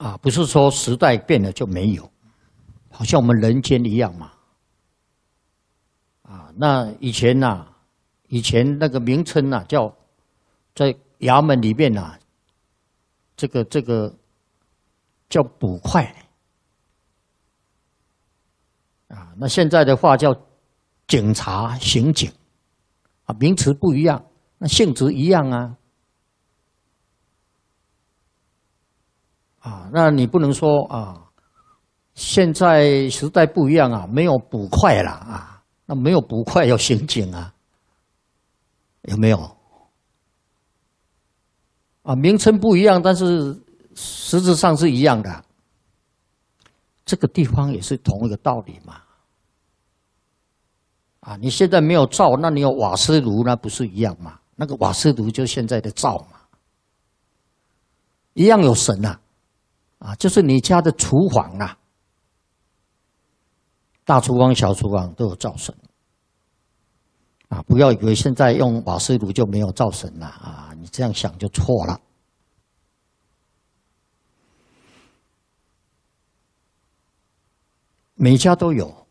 不是说时代变了就没有，好像我们人间一样嘛。那以前那个名称叫在衙门里面这个叫捕快那现在的话叫警察、刑警名词不一样，那性质一样那你不能说现在时代不一样没有捕快了那没有捕快有刑警有没有？名称不一样，但是实质上是一样的。这个地方也是同一个道理嘛。你现在没有灶，那你有瓦斯炉，那不是一样吗？那个瓦斯炉就是现在的灶嘛，一样有神就是你家的厨房大厨房、小厨房都有灶神不要以为现在用瓦斯炉就没有灶神了你这样想就错了。每家都有。